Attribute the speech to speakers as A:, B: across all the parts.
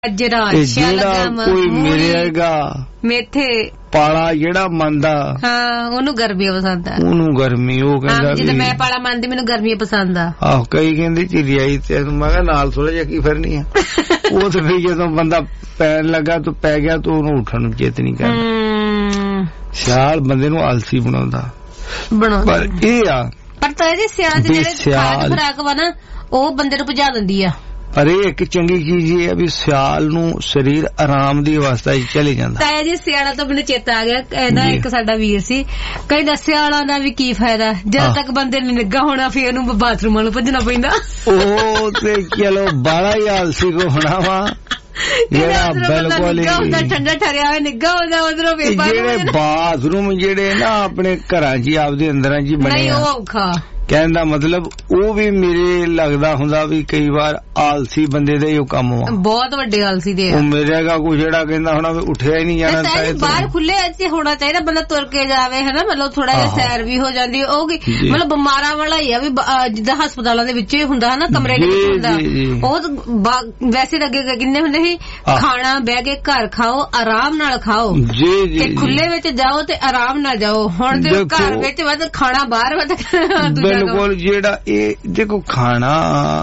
A: ਜਿਹੜਾ ਕੋਈ ਮਿਲੇਗਾ
B: ਮੇਥੇ
A: ਪਾਲਾ ਜਿਹੜਾ ਮੰਨਦਾ
B: ਹਾਂ ਉਹਨੂੰ ਗਰਮੀ ਪਸੰਦ ਆ,
A: ਉਹਨੂੰ ਗਰਮੀ। ਉਹ ਕਹਿੰਦਾ
B: ਜਿੱਦਾਂ ਮੈਂ ਪਾਲਾ ਮੰਨਦੀ ਮੈਨੂੰ ਗਰਮੀ ਪਸੰਦ ਆ।
A: ਆਹੋ ਕਈ ਕਹਿੰਦੇ ਚਿੜਿਆਈ ਤੇ ਮੈਂ ਕਿਹਾ ਨਾਲ ਥੋੜਾ ਜਿਹਾ ਕੀ ਫਿਰਨੀ ਆ। ਉਹ ਤੇ ਫਿਰ ਜਦੋਂ ਬੰਦਾ ਪੈਣ ਲੱਗਾ ਤਾਂ ਪੈ ਗਿਆ ਤਾਂ ਉਹਨੂੰ ਉੱਠਣ ਨੂੰ ਚੇਤ ਨਹੀਂ ਕਰਦਾ। ਸਿਆਲ ਬੰਦੇ ਨੂੰ ਆਲਸੀ ਬਣਾਉਂਦਾ। ਪਰ ਇਹ ਆ
B: ਪਰ ਤਾਂ ਇਹਦੇ ਸਿਆਲ ਚ ਜਿਹੜੇ ਖੁਰਾਕ ਵਾ ਨਾ ਉਹ ਬੰਦੇ ਨੂੰ ਭਜਾ ਦਿੰਦੀ ਆ।
A: ਪਰ ਇਹ ਇੱਕ ਚੰਗੀ ਚੀਜ਼ ਇਹ ਹੈ ਵੀ ਸਿਆਲ ਨੂੰ ਸਰੀਰ ਆਰਾਮ ਦੀ ਅਵਸਥਾ ਚ ਚਲੇ ਜਾਂਦਾ।
B: ਤਾਇਆ ਜੀ ਸਿਆਲਾਂ ਤੋਂ ਮੈਨੂੰ ਚੇਤਾ ਆ ਗਿਆ, ਇਹਦਾ ਇੱਕ ਸਾਡਾ ਵੀਰ ਸੀ ਕਹਿੰਦਾ ਸਿਆਲਾਂ ਦਾ ਵੀ ਕੀ ਫਾਇਦਾ ਜਦੋਂ ਤੱਕ ਬੰਦੇ ਨੇ ਨਿੱਘਾ ਹੋਣਾ ਫਿਰ ਉਹਨੂੰ ਬਾਥਰੂਮਾਂ ਨੂੰ ਭੱਜਣਾ ਪੈਂਦਾ।
A: ਉਹ ਤੇ ਚਲੋ ਬਾਲਾ ਹੀ ਆਲਸੀ ਕੋ ਹੋਣਾ ਵਾ ਜਿਹੜਾ ਬਿਲਕੁਲ
B: ਠੰਡਾ ਠਰਿਆ ਹੋਇਆ ਨਿੱਘਾ ਹੁੰਦਾ ਉਧਰੋਂ
A: ਜਿਹੜੇ ਬਾਥਰੂਮ ਜਿਹੜੇ ਨਾ ਆਪਣੇ ਘਰਾਂ ਚ ਆਪਦੇ ਅੰਦਰਾਂ ਚ ਬਣੇ
B: ਉਹ ਔਖਾ।
A: ਕਹਿਣ ਦਾ ਮਤਲਬ ਉਹ ਵੀ ਮੇਰੇ ਲੱਗਦਾ ਹੁੰਦਾ ਵੀ ਕਈ ਵਾਰ ਆਲਸੀ ਬੰਦੇ ਦਾ ਹੀ ਉਹ ਕੰਮ ਵਾ, ਬਹੁਤ
B: ਵੱਡੇ ਆਲਸੀ ਦੇ।
A: ਉਹ ਮੇਰੇਗਾ ਕੋਈ ਜਿਹੜਾ ਕਹਿੰਦਾ ਹੋਣਾ ਵੀ ਉੱਠਿਆ ਹੀ ਨਹੀਂ ਜਾਣਾ।
B: ਬਾਹਰ ਖੁੱਲੇ ਚ ਹੋਣਾ ਚਾਹੀਦਾ, ਬੰਦਾ ਤੁਰ ਕੇ ਜਾਵੇ ਹਨਾ, ਮਤਲਬ ਥੋੜਾ ਜਿਹਾ ਸੈਰ ਵੀ ਹੋ ਜਾਂਦੀ। ਉਹ ਮਤਲਬ ਬਿਮਾਰਾਂ ਵਾਲਾ ਹੀ ਆ ਵੀ ਜਿੱਦਾਂ ਹਸਪਤਾਲਾਂ ਦੇ ਵਿੱਚ ਹੁੰਦਾ ਹਨਾ, ਕਮਰੇ ਦੇ ਵਿੱਚ ਹੁੰਦਾ। ਉਹ ਵੈਸੇ ਲੱਗੇ ਕਿੰਨੇ ਹੁੰਦੇ ਸੀ ਖਾਣਾ ਬਹਿ ਕੇ ਘਰ ਖਾਓ, ਆਰਾਮ ਨਾਲ ਖਾਓ ਤੇ ਖੁੱਲੇ ਵਿੱਚ ਜਾਓ ਤੇ ਆਰਾਮ ਨਾਲ ਜਾਓ। ਹੁਣ ਤੇ ਘਰ ਵਿੱਚ ਵੱਧ ਖਾਣਾ ਬਾਹਰ ਵੱਧ
A: ਬਿਲਕੁਲ। ਜਿਹੜਾ ਇਹ ਦੇਖੋ ਖਾਣਾ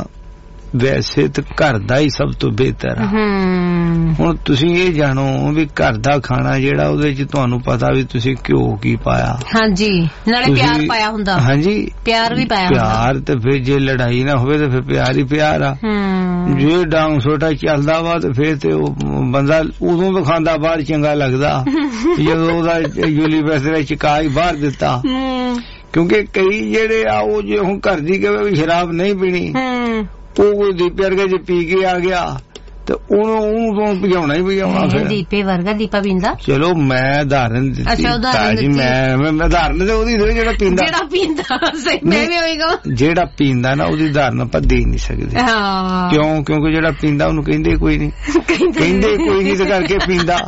A: ਵੈਸੇ ਤਾਂ ਘਰ ਦਾ ਹੀ ਸਭ ਤੋਂ ਬਿਹਤਰ ਆ। ਹੁਣ ਤੁਸੀਂ ਇਹ ਜਾਣੋ ਵੀ ਘਰ ਦਾ ਖਾਣਾ ਜਿਹੜਾ ਉਹਦੇ ਚ ਤੁਹਾਨੂੰ ਪਤਾ ਵੀ ਤੁਸੀਂ ਘਿਓ ਕੀ ਪਾਇਆ,
B: ਹਾਂਜੀ ਨਾਲੇ ਪਿਆਰ ਪਾਇਆ ਹੁੰਦਾ,
A: ਹਾਂਜੀ
B: ਪਿਆਰ ਵੀ ਪਾਇਆ
A: ਪਿਆਰ। ਤੇ ਫਿਰ ਜੇ ਲੜਾਈ ਨਾ ਹੋਵੇ ਤੇ ਫਿਰ ਪਿਆਰ ਹੀ ਪਿਆਰ ਆ। ਜੇ ਡਾਂਗ ਛੋਟਾ ਚੱਲਦਾ ਵਾ ਤੇ ਫਿਰ ਤੇ ਉਹ ਬੰਦਾ ਉਦੋਂ ਵੀ ਖਾਂਦਾ ਬਾਹਰ ਚੰਗਾ ਲੱਗਦਾ ਜਦੋਂ ਉਹਦਾ ਯੂਨੀਵਰਸਿਟੀ ਚਕਾ ਹੀ ਬਾਹਰ ਦਿੱਤਾ। ਕਿਉਂਕਿ ਕਈ ਜਿਹੜੇ ਆ ਉਹ ਜੇ ਹੁਣ ਘਰ ਦੀ ਕਹੇ ਵੀ ਸ਼ਰਾਬ ਨਹੀਂ ਪੀਣੀ, ਉਹ ਕੋਈ ਦੀਪੇ ਵਰਗਾ ਜੇ ਪੀ ਕੇ ਆ ਗਿਆ ਤੇ ਉਹਨੂੰ ਭਜਾਉਣਾ ਹੀ ਭਜਾਉਣਾ। ਫਿਰ
B: ਦੀਪੇ ਵਰਗਾ ਦੀਪਾ ਪੀਂਦਾ।
A: ਚਲੋ ਮੈਂ ਉਦਾਹਰਨ ਦਿੱਤੀ ਮੈਂ ਉਦਾਹਰਨ ਤੇ ਉਹਦੀ ਜਿਹੜਾ ਪੀਂਦਾ ਜਿਹੜਾ ਪੀਂਦਾ ਨਾ ਉਹਦੀ ਉਦਾਹਰਨ ਆਪਾਂ ਦੇ ਨਹੀਂ ਸਕਦੇ। ਕਿਉਂ? ਕਿਉਂਕਿ ਜਿਹੜਾ ਪੀਂਦਾ ਉਹਨੂੰ ਕਹਿੰਦੇ ਕੋਈ ਨਹੀਂ, ਕਹਿੰਦੇ ਕੋਈ ਨਹੀਂ ਤੇ ਕਰਕੇ ਪੀਂਦਾ।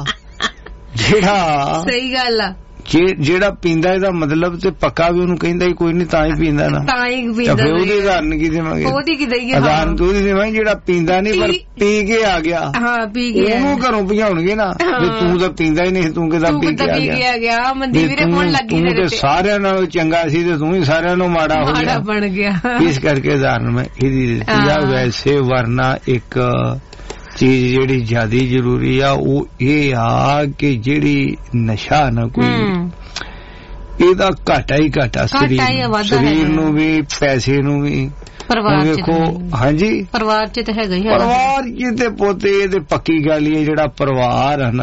A: ਜਿਹੜਾ ਸਹੀ ਗੱਲ ਆ ਜਿਹੜਾ ਪੀਂਦਾ ਇਹਦਾ ਮਤਲਬ ਤੇ ਪੱਕਾ ਵੀ ਉਹਨੂੰ ਕਹਿੰਦਾ ਹੀ ਕੋਈ ਨਹੀਂ ਤਾਂ ਹੀ ਪੀਂਦਾ ਨਾ, ਤਾਂ ਹੀ ਪੀਂਦਾ। ਉਹਦੀ ਉਦਾਹਰਨ ਕੀ ਦੇਵਾਂਗੇ? ਉਦਾਹਰਨ ਤੋਂ ਉਹਦੀ ਦੇਵਾਂਗੇ ਜਿਹੜਾ ਪੀਂਦਾ ਨਹੀਂ ਪਰ ਪੀ ਕੇ ਆ ਗਿਆ। ਉਹਨੂੰ ਘਰੋਂ ਭਜਾਉਣਗੇ ਨਾ ਵੀ ਤੂੰ ਤਾਂ ਪੀਂਦਾ ਹੀ ਨਹੀਂ, ਤੂੰ ਕਿਦਾਂ ਪੀ ਕੇ ਆ ਗਿਆ। ਤੂੰ ਤੇ ਸਾਰਿਆਂ ਨਾਲੋਂ ਚੰਗਾ ਸੀ ਤੇ ਤੂੰ ਹੀ ਸਾਰਿਆਂ ਨੂੰ ਮਾੜਾ ਹੋ ਗਿਆ ਬਣ ਗਿਆ। ਇਸ ਕਰਕੇ ਉਦਾਹਰਨ ਮੈਂ ਇਹਦੀ ਦਿੱਤੀ ਆ। ਵੈਸੇ ਵਰਨਾ ਇੱਕ ਚੀਜ਼ ਜਿਹੜੀ ਜ਼ਿਆਦਾ ਜ਼ਰੂਰੀ ਆ ਉਹ ਇਹ ਆ ਕਿ ਜਿਹੜੀ ਨਸ਼ਾ ਨਾ ਕੋਈ ਇਹਦਾ ਘਾਟਾ ਹੀ ਘਾਟਾ ਸਰੀਰ ਨੂੰ ਵੀ ਪੈਸੇ ਨੂੰ ਵੀ। ਵੇਖੋ ਹਾਂਜੀ ਪਰਿਵਾਰ ਚ ਤਾਂ ਹੈਗਾ ਹੀ, ਪਰਿਵਾਰ ਚ ਤੇ ਪੋਤੇ ਇਹਦੇ ਪੱਕੀ ਗੱਲ ਹੀ ਹੈ। ਜਿਹੜਾ ਪਰਿਵਾਰ ਹੈ ਨਾ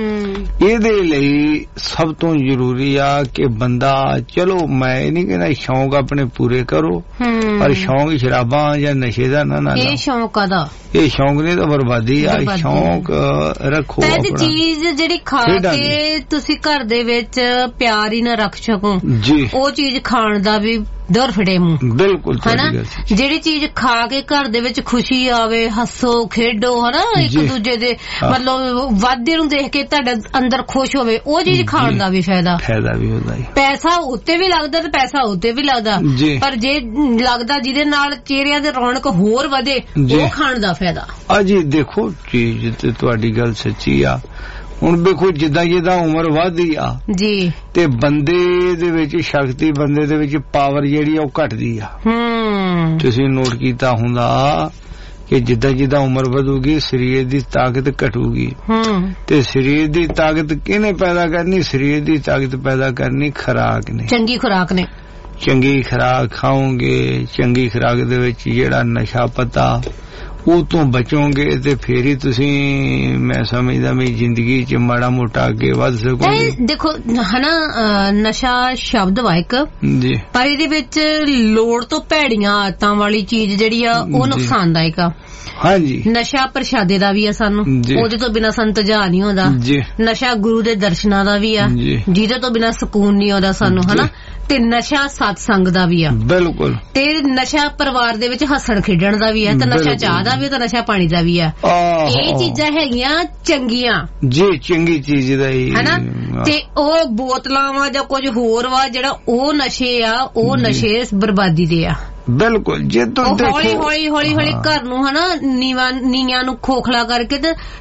A: ਇਹਦੇ ਲਈ ਸਭ ਤੋਂ ਜ਼ਰੂਰੀ ਆ ਕਿ ਬੰਦਾ ਚਲੋ ਮੈਂ ਇਹ ਨਹੀਂ ਕਹਿੰਦਾ ਸ਼ੌਂਕ ਆਪਣੇ ਪੂਰੇ ਕਰੋ ਪਰ ਸ਼ੌਂਕ ਸ਼ਰਾਬਾਂ ਜਾਂ ਨਸ਼ੇ ਦਾ ਨਾ। ਇਹ ਸ਼ੌਂਕ ਆਦਾ ਇਹ ਸ਼ੌਂਕ ਨਹੀਂ ਤਾਂ ਬਰਬਾਦੀ ਆ। ਸ਼ੌਂਕ ਰੱਖੋ ਆਪਣਾ ਚੀਜ਼ ਜਿਹੜੀ ਖਾ ਕੇ ਤੁਸੀਂ ਘਰ ਦੇ ਵਿੱਚ ਪਿਆਰ ਹੀ ਨਾ ਰੱਖ ਸਕੋ ਜੀ, ਉਹ ਚੀਜ਼ ਖਾਣ ਦਾ ਵੀ ਦਰ ਫੜੇ ਮੂੰਹ। ਬਿਲਕੁਲ ਹਨਾ, ਜਿਹੜੀ ਚੀਜ਼ ਖਾ ਕੇ ਘਰ ਦੇ ਵਿੱਚ ਖੁਸ਼ੀ ਆਵੇ, ਹੱਸੋ ਖੇਡੋ ਹਨਾ, ਇੱਕ ਦੂਜੇ ਦੇ ਮਤਲਬ ਵਾਧੇ ਨੂੰ ਦੇਖ ਕੇ ਤੁਹਾਡਾ ਅੰਦਰ ਖੁਸ਼ ਹੋਵੇ, ਉਹ ਚੀਜ਼ ਖਾਣ ਦਾ ਵੀ ਫਾਇਦਾ ਵੀ ਹੁੰਦਾ। ਪੈਸਾ ਉੱਤੇ ਵੀ ਲੱਗਦਾ ਤੇ ਪੈਸਾ ਉੱਤੇ ਵੀ ਲੱਗਦਾ, ਪਰ ਜੇ ਲੱਗਦਾ ਜਿਹਦੇ ਨਾਲ ਚਿਹਰਿਆਂ ਦੇ ਰੌਣਕ ਹੋਰ ਵਧੇ ਉਹ ਖਾਣ ਦਾ ਫਾਇਦਾ ਆ ਜੀ। ਦੇਖੋ ਚੀਜ਼ ਤੇ ਤੁਹਾਡੀ ਗੱਲ ਸੱਚੀ ਆ। ਹੁਣ ਵੇਖੋ ਜਿੱਦਾਂ ਜਿੱਦਾਂ ਉਮਰ ਵੱਧਦੀ ਆ ਜੀ ਤੇ ਬੰਦੇ ਦੇ ਵਿੱਚ ਸ਼ਕਤੀ, ਬੰਦੇ ਦੇ ਵਿੱਚ ਪਾਵਰ ਜਿਹੜੀ ਉਹ ਘਟਦੀ ਆ। ਤੁਸੀਂ ਨੋਟ ਕੀਤਾ ਹੁੰਦਾ ਕਿ ਜਿੱਦਾਂ ਜਿੱਦਾਂ ਉਮਰ ਵਧੂਗੀ ਸਰੀਰ ਦੀ ਤਾਕਤ ਘਟੂਗੀ ਤੇ ਸਰੀਰ ਦੀ ਤਾਕਤ ਕਿਹਨੇ ਪੈਦਾ ਕਰਨੀ? ਸਰੀਰ ਦੀ ਤਾਕਤ ਪੈਦਾ ਕਰਨੀ ਖੁਰਾਕ ਨੇ, ਚੰਗੀ ਖੁਰਾਕ ਨੇ। ਚੰਗੀ ਖੁਰਾਕ ਖਾਓਗੇ, ਚੰਗੀ ਖੁਰਾਕ ਦੇ ਵਿੱਚ ਜਿਹੜਾ ਨਸ਼ਾ ਪਤਾ ਉਹ ਤੋਂ ਬਚੋਗੇ ਤੇ ਫੇਰ ਹੀ ਤੁਸੀਂ ਮੈਂ ਸਮਝਦਾ ਵੀ ਜ਼ਿੰਦਗੀ ਚ ਮਾੜਾ ਮੋਟਾ ਅੱਗੇ ਵੱਧ ਸਕੋਗੇ। ਦੇਖੋ ਹਨਾ ਨਸ਼ਾ ਸ਼ਬਦ ਵਾ ਇੱਕ ਜੀ, ਪਰ ਇਹਦੇ ਵਿੱਚ ਲੋੜ ਤੋਂ ਭੈੜੀਆਂ ਆਦਤਾਂ ਵਾਲੀ ਚੀਜ਼ ਜਿਹੜੀ ਆ ਉਹ ਨੁਕਸਾਨਦਾਇਕ ਆ। ਹਾਂਜੀ ਨਸ਼ਾ ਪ੍ਰਸ਼ਾਦੇ ਦਾ ਵੀ ਆ, ਸਾਨੂੰ ਉਹਦੇ ਤੋਂ ਬਿਨਾਂ ਸੰਤਜਾ ਨਹੀਂ ਆਉਂਦਾ। ਨਸ਼ਾ ਗੁਰੂ ਦੇ ਦਰਸ਼ਨਾਂ ਦਾ ਵੀ ਆ ਜਿਹਦੇ ਤੋਂ ਬਿਨਾਂ ਸਕੂਨ ਨਹੀਂ ਆਉਂਦਾ ਸਾਨੂੰ ਹਨਾ, ਤੇ ਨਸ਼ਾ ਸਤਸੰਗ ਦਾ ਵੀ ਆ। ਬਿਲਕੁਲ। ਤੇ ਨਸ਼ਾ ਪਰਿਵਾਰ ਦੇ ਵਿੱਚ ਹੱਸਣ ਖੇਡਣ ਦਾ ਵੀ ਆ, ਤੇ ਨਸ਼ਾ ਚਾਹ ਦਾ ਵੀ ਤੇ ਨਸ਼ਾ ਪਾਣੀ ਦਾ ਵੀ ਆ। ਇਹ ਚੀਜ਼ਾਂ ਹੈਗੀਆਂ ਚੰਗੀਆਂ ਜੀ, ਚੰਗੀ ਚੀਜ਼ ਦਾ ਹੀ ਹਨਾ। ਤੇ ਉਹ ਬੋਤਲਾਂ ਵਾ ਜਾਂ ਕੁਝ ਹੋਰ ਵਾ ਜਿਹੜਾ ਉਹ ਨਸ਼ੇ ਆ, ਉਹ ਨਸ਼ੇ ਬਰਬਾਦੀ ਦੇ ਆ। ਬਿਲਕੁਲ ਜੇ ਤੁਸੀਂ
B: ਹੌਲੀ ਹੌਲੀ ਘਰ ਨੂੰ ਹਨਾ ਨੀਆਂ ਨੂੰ ਖੋਖਲਾ ਕਰਕੇ ਤੇ